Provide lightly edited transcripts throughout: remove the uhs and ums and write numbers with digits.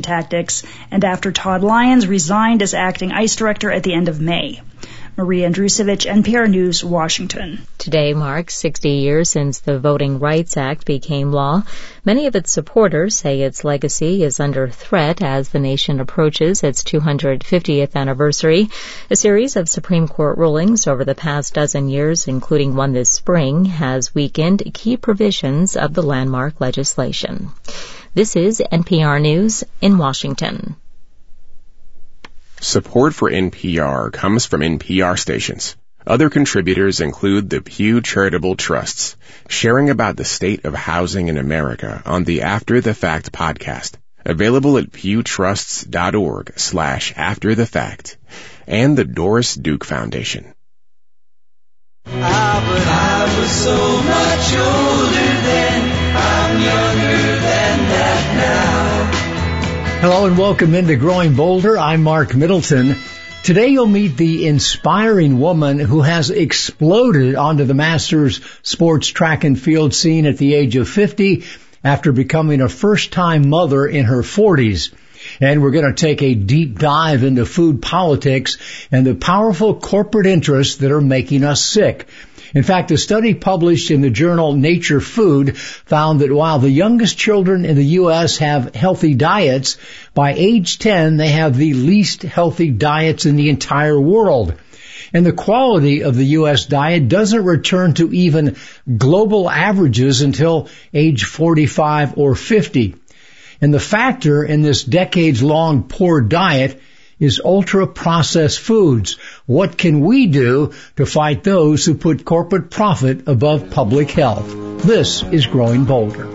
tactics, and after Todd Lyons resigned as acting ICE director at the end of May. Maria Andrusevich, NPR News, Washington. Today marks 60 years since the Voting Rights Act became law. Many of its supporters say its legacy is under threat as the nation approaches its 250th anniversary. A series of Supreme Court rulings over the past dozen years, including one this spring, has weakened key provisions of the landmark legislation. This is NPR News in Washington. Support for NPR comes from NPR stations. Other contributors include the Pew Charitable Trusts, sharing about the state of housing in America on the After the Fact podcast, available at pewtrusts.org/afterthefact, and the Doris Duke Foundation. But I was so much older then, I'm younger than that now. Hello and welcome into Growing Bolder. I'm Mark Middleton. Today you'll meet the inspiring woman who has exploded onto the Masters sports track and field scene at the age of 50 after becoming a first-time mother in her 40s. And we're going to take a deep dive into food politics and the powerful corporate interests that are making us sick. In fact, a study published in the journal Nature Food found that while the youngest children in the U.S. have healthy diets, by age 10 they have the least healthy diets in the entire world. And the quality of the U.S. diet doesn't return to even global averages until age 45 or 50. And the factor in this decades-long poor diet is ultra-processed foods. What can we do to fight those who put corporate profit above public health? This is Growing Bolder.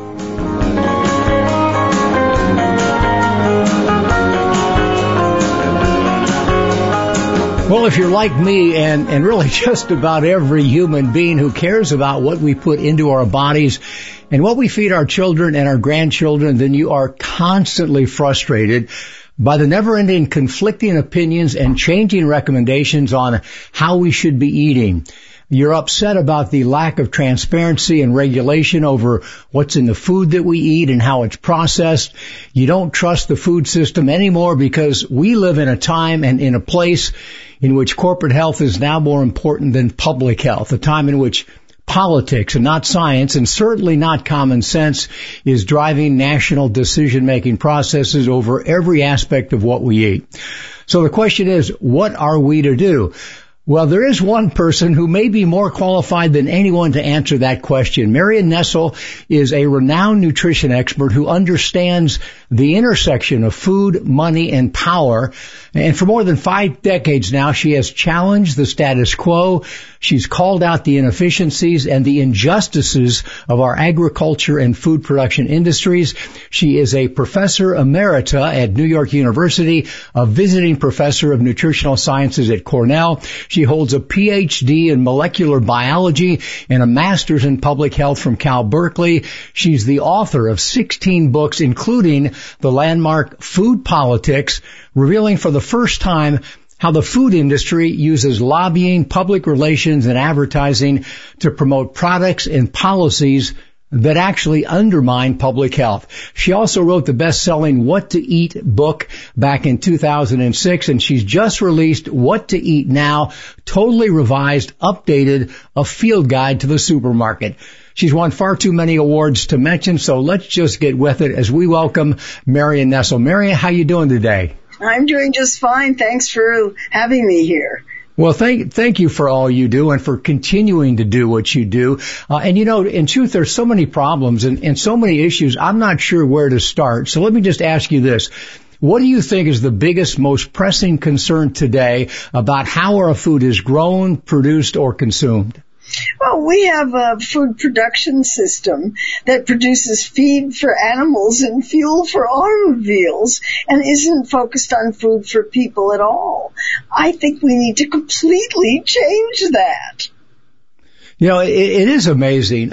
Well, if you're like me and really just about every human being who cares about what we put into our bodies and what we feed our children and our grandchildren, then you are constantly frustrated by the never-ending conflicting opinions and changing recommendations on how we should be eating. You're upset about the lack of transparency and regulation over what's in the food that we eat and how it's processed. You don't trust the food system anymore because we live in a time and in a place in which corporate health is now more important than public health, a time in which politics and not science, and certainly not common sense, is driving national decision-making processes over every aspect of what we eat. So the question is, what are we to do? Well, there is one person who may be more qualified than anyone to answer that question. Marion Nestle is a renowned nutrition expert who understands the intersection of food, money, and power. And for more than 5 decades now, she has challenged the status quo. She's called out the inefficiencies and the injustices of our agriculture and food production industries. She is a professor emerita at New York University, a visiting professor of nutritional sciences at Cornell. She holds a PhD in molecular biology and a master's in public health from Cal Berkeley. She's the author of 16 books, including the landmark Food Politics, revealing for the first time how the food industry uses lobbying, public relations, and advertising to promote products and policies that actually undermine public health. She also wrote the best-selling What to Eat book back in 2006, and she's just released What to Eat Now, totally revised, updated, a field guide to the supermarket. She's won far too many awards to mention, so let's just get with it as we welcome Marion Nestle. Marion, how you doing today? I'm doing just fine. Thanks for having me here. Well, thank you for all you do and for continuing to do what you do. And you know, in truth, there's so many problems and so many issues. I'm not sure where to start. So let me just ask you this. What do you think is the biggest, most pressing concern today about how our food is grown, produced, or consumed? Well, we have a food production system that produces feed for animals and fuel for automobiles and isn't focused on food for people at all. I think we need to completely change that. You know, it is amazing.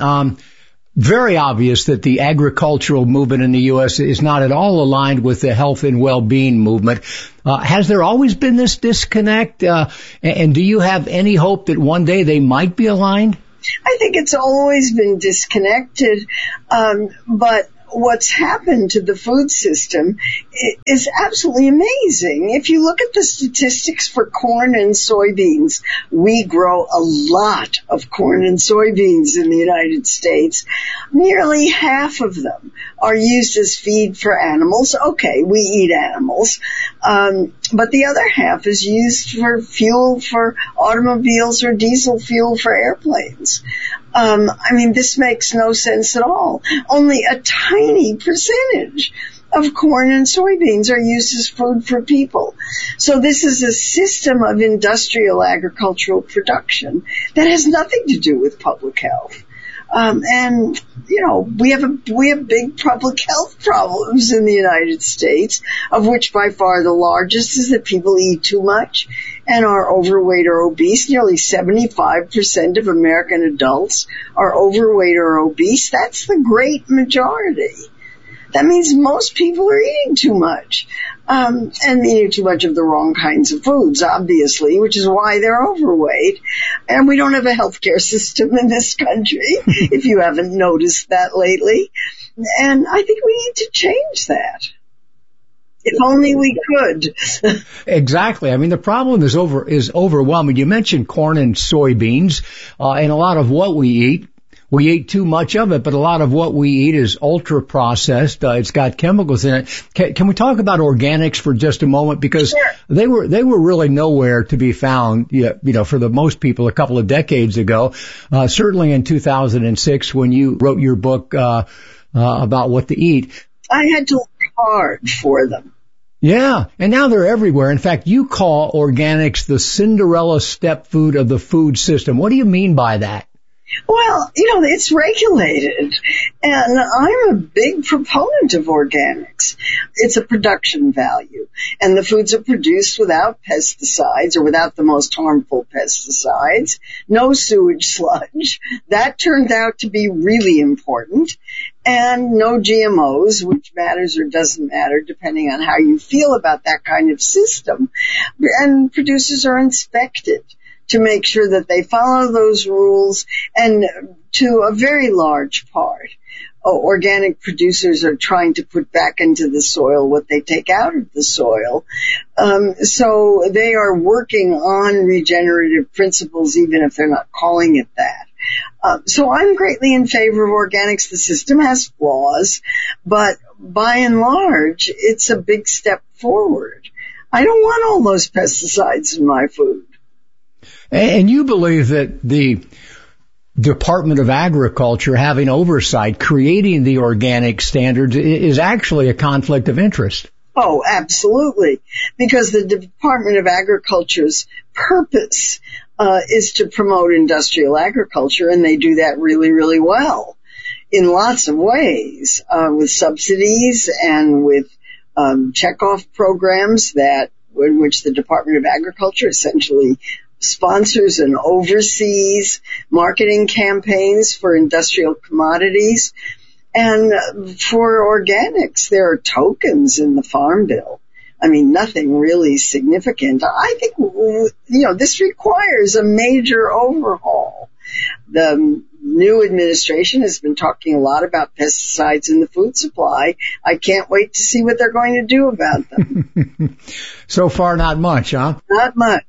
Very obvious that the agricultural movement in the U.S. is not at all aligned with the health and well-being movement. Has there always been this disconnect? And do you have any hope that one day they might be aligned? I think it's always been disconnected, but what's happened to the food system is absolutely amazing. If you look at the statistics for corn and soybeans, we grow a lot of corn and soybeans in the United States. Nearly half of them are used as feed for animals. Okay, we eat animals. But the other half is used for fuel for automobiles or diesel fuel for airplanes. This makes no sense at all. Only a tiny percentage of corn and soybeans are used as food for people. So this is a system of industrial agricultural production that has nothing to do with public health. We have big public health problems in the United States, of which by far the largest is that people eat too much and are overweight or obese. Nearly 75% of American adults are overweight or obese. That's the great majority. That means most people are eating too much, and eating too much of the wrong kinds of foods, obviously, which is why they're overweight. And we don't have a healthcare system in this country, if you haven't noticed that lately. And I think we need to change that. If only we could. Exactly. The problem is overwhelming. You mentioned corn and soybeans, and a lot of what we eat. We eat too much of it, but a lot of what we eat is ultra processed. It's got chemicals in it. Can we talk about organics for just a moment? Because sure. They were really nowhere to be found, for the most people a couple of decades ago. Certainly in 2006 when you wrote your book, about what to eat. I had to look hard for them. Yeah, and now they're everywhere. In fact, you call organics the Cinderella step food of the food system. What do you mean by that? Well, it's regulated, and I'm a big proponent of organics. It's a production value, and the foods are produced without pesticides or without the most harmful pesticides, no sewage sludge. That turned out to be really important, and no GMOs, which matters or doesn't matter depending on how you feel about that kind of system, and producers are inspected to make sure that they follow those rules, and to a very large part, organic producers are trying to put back into the soil what they take out of the soil. So they are working on regenerative principles, even if they're not calling it that. So I'm greatly in favor of organics. The system has flaws, but by and large, it's a big step forward. I don't want all those pesticides in my food. And you believe that the Department of Agriculture having oversight, creating the organic standards, is actually a conflict of interest. Oh, absolutely. Because the Department of Agriculture's purpose is to promote industrial agriculture, and they do that really, really well in lots of ways, with subsidies and with checkoff programs in which the Department of Agriculture essentially sponsors and oversees marketing campaigns for industrial commodities. And for organics, there are tokens in the Farm Bill. Nothing really significant. I think, this requires a major overhaul. The new administration has been talking a lot about pesticides in the food supply. I can't wait to see what they're going to do about them. So far, not much, huh? Not much.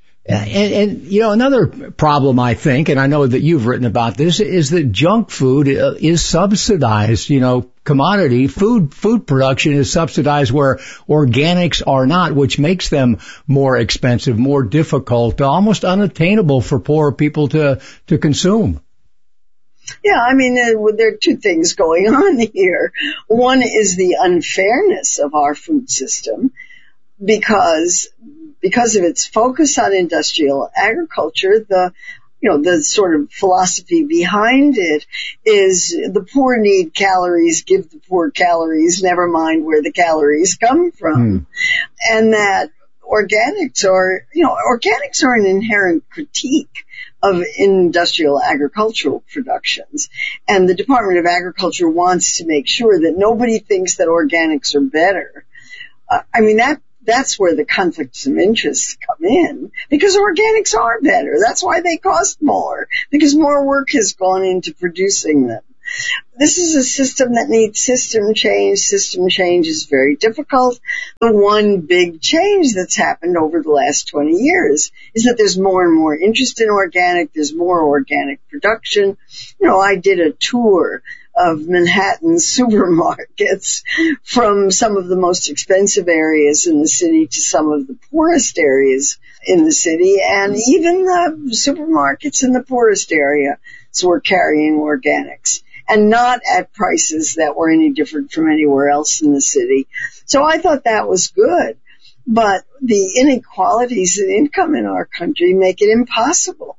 And another problem, I think, and I know that you've written about this, is that junk food is subsidized. Commodity food production is subsidized where organics are not, which makes them more expensive, more difficult, almost unattainable for poor people to consume. Yeah, there are two things going on here. One is the unfairness of our food system because of its focus on industrial agriculture. The sort of philosophy behind it is the poor need calories, give the poor calories, never mind where the calories come from. And that organics are an inherent critique of industrial agricultural productions. And the Department of Agriculture wants to make sure that nobody thinks that organics are better. That's where the conflicts of interest come in, because organics are better. That's why they cost more, because more work has gone into producing them. This is a system that needs system change. System change is very difficult. The one big change that's happened over the last 20 years is that there's more and more interest in organic. There's more organic production. I did a tour of Manhattan supermarkets from some of the most expensive areas in the city to some of the poorest areas in the city, and even the supermarkets in the poorest area were carrying organics, and not at prices that were any different from anywhere else in the city. So I thought that was good, but the inequalities in income in our country make it impossible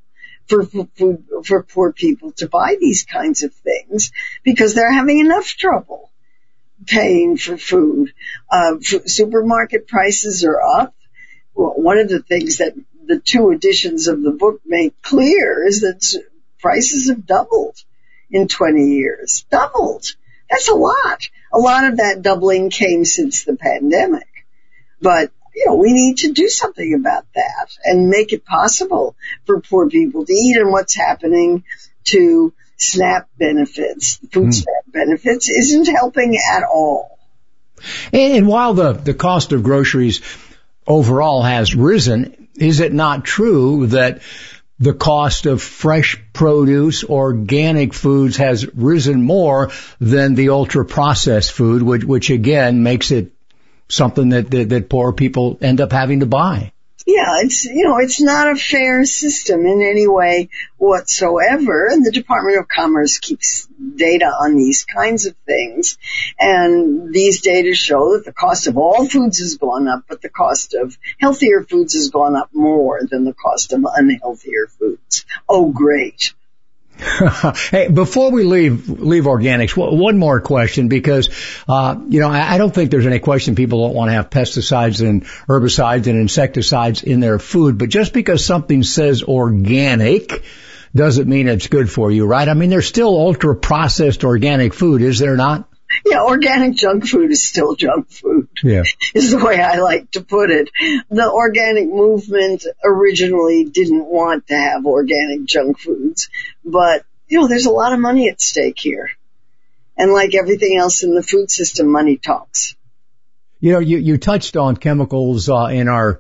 for poor people to buy these kinds of things because they're having enough trouble paying for food. Supermarket prices are up. Well, one of the things that the 2 editions of the book make clear is that prices have doubled in 20 years. Doubled. That's a lot. A lot of that doubling came since the pandemic. But we need to do something about that and make it possible for poor people to eat. And what's happening to SNAP benefits, food SNAP benefits, isn't helping at all. And while the cost of groceries overall has risen, is it not true that the cost of fresh produce, organic foods has risen more than the ultra-processed food, which again makes it something that poor people end up having to buy? Yeah, it's not a fair system in any way whatsoever. And the Department of Commerce keeps data on these kinds of things. And these data show that the cost of all foods has gone up, but the cost of healthier foods has gone up more than the cost of unhealthier foods. Oh, great. Hey, before we leave organics, one more question, because, I don't think there's any question people don't want to have pesticides and herbicides and insecticides in their food, but just because something says organic doesn't mean it's good for you, right? I mean, there's still ultra-processed organic food, is there not? Yeah, organic junk food is still junk food. Yeah. Is the way I like to put it. The organic movement originally didn't want to have organic junk foods, but, there's a lot of money at stake here. And like everything else in the food system, money talks. You touched on chemicals in our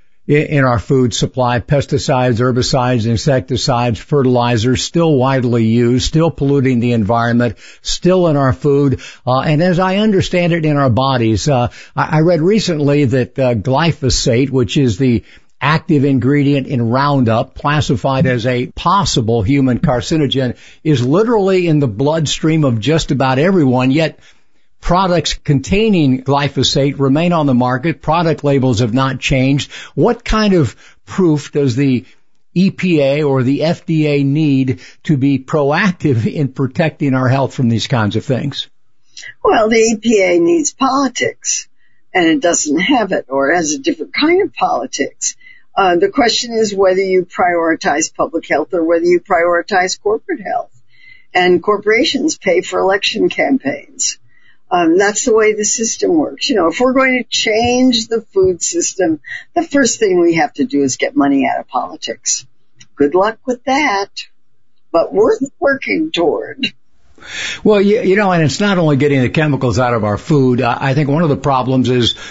food supply, pesticides, herbicides, insecticides, fertilizers, still widely used, still polluting the environment, still in our food, and as I understand it, in our bodies. I read recently that glyphosate, which is the active ingredient in Roundup, classified as a possible human carcinogen, is literally in the bloodstream of just about everyone, yet products containing glyphosate remain on the market. Product labels have not changed. What kind of proof does the EPA or the FDA need to be proactive in protecting our health from these kinds of things? Well, the EPA needs politics, and it doesn't have it, or has a different kind of politics. The question is whether you prioritize public health or whether you prioritize corporate health. And corporations pay for election campaigns. That's the way the system works. If we're going to change the food system, the first thing we have to do is get money out of politics. Good luck with that, but worth working toward. Well, and it's not only getting the chemicals out of our food. I think one of the problems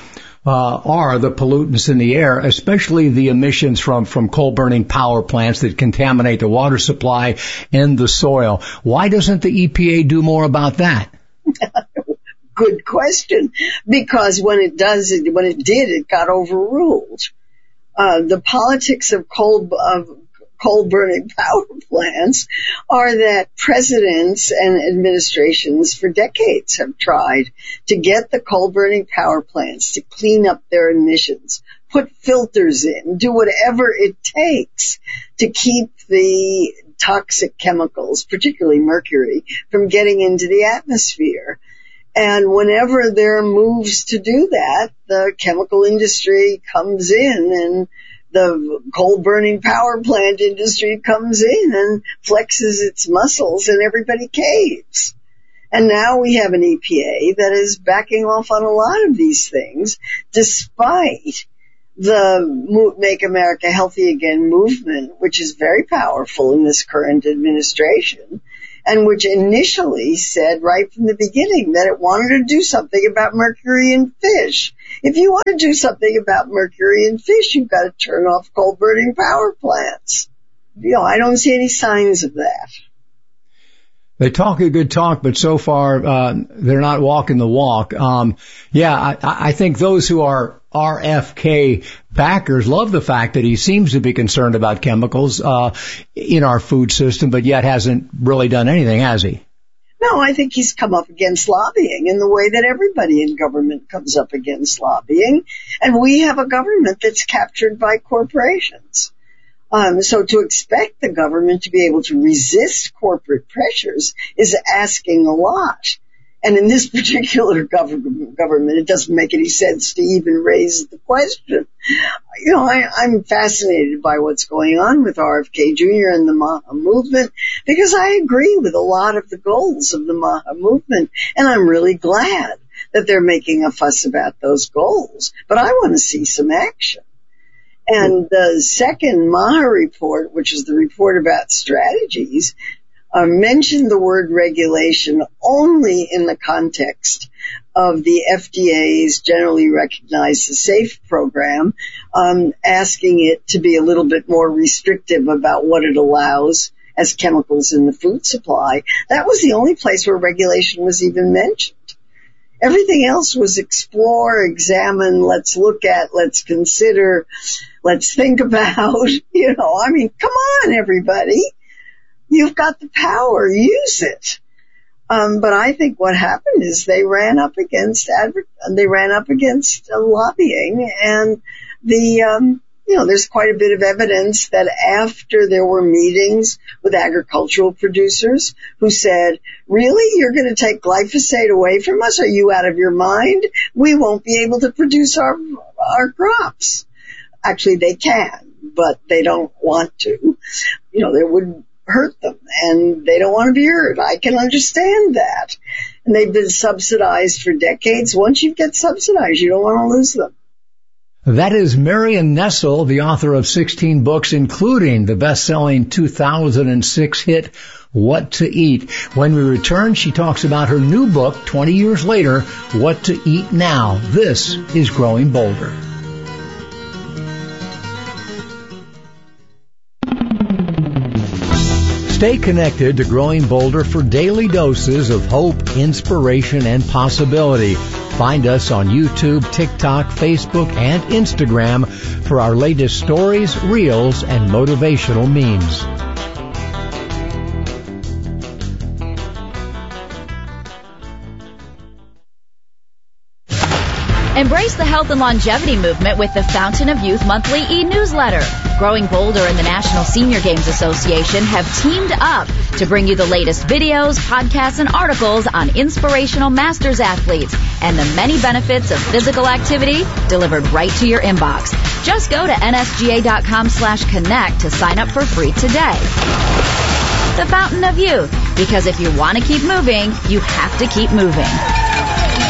are the pollutants in the air, especially the emissions from coal burning power plants that contaminate the water supply and the soil. Why doesn't the EPA do more about that? Good question. Because when it did, it got overruled. The politics of coal burning power plants are that presidents and administrations for decades have tried to get the coal burning power plants to clean up their emissions, put filters in, do whatever it takes to keep the toxic chemicals, particularly mercury, from getting into the atmosphere. And whenever there are moves to do that, the chemical industry comes in and the coal-burning power plant industry comes in and flexes its muscles and everybody caves. And now we have an EPA that is backing off on a lot of these things, despite the Make America Healthy Again movement, which is very powerful in this current administration. and which initially said right from the beginning that it wanted to do something about mercury in fish. If you want to do something about mercury in fish, you've got to turn off coal-burning power plants. I don't see any signs of that. They talk a good talk, but so far they're not walking the walk. I think those who are RFK backers love the fact that he seems to be concerned about chemicals in our food system, but yet hasn't really done anything, has he? No, I think he's come up against lobbying in the way that everybody in government comes up against lobbying, and we have a government that's captured by corporations. So to expect the government to be able to resist corporate pressures is asking a lot. And in this particular government, it doesn't make any sense to even raise the question. I'm fascinated by what's going on with RFK Jr. and the Maha movement, because I agree with a lot of the goals of the Maha movement, and I'm really glad that they're making a fuss about those goals. But I want to see some action. And the second Maha report, which is the report about strategies, mentioned the word regulation only in the context of the FDA's generally recognized the SAFE program, asking it to be a little bit more restrictive about what it allows as chemicals in the food supply. That was the only place where regulation was even mentioned. Everything else was explore, examine, let's look at, let's consider, let's think about, come on, everybody. You've got the power, use it. But I think what happened is they ran up against lobbying, and there's quite a bit of evidence that after there were meetings with agricultural producers who said, really, you're going to take glyphosate away from us? Are you out of your mind? We won't be able to produce our crops. Actually, they can, but they don't want to. They would hurt them, and they don't want to be hurt. I can understand that. And they've been subsidized for decades. Once you get subsidized, you don't want to lose them. That is Marion Nestle, the author of 16 books, including the best-selling 2006 hit, What to Eat. When we return, she talks about her new book, 20 years later, What to Eat Now. This is Growing Bolder. Stay connected to Growing Bolder for daily doses of hope, inspiration, and possibility. Find us on YouTube, TikTok, Facebook, and Instagram for our latest stories, reels, and motivational memes. Embrace the health and longevity movement with the Fountain of Youth monthly e-newsletter. Growing Bolder and the National Senior Games Association have teamed up to bring you the latest videos, podcasts, and articles on inspirational masters athletes and the many benefits of physical activity delivered right to your inbox. Just go to nsga.com/connect to sign up for free today. The Fountain of Youth, because if you want to keep moving, you have to keep moving.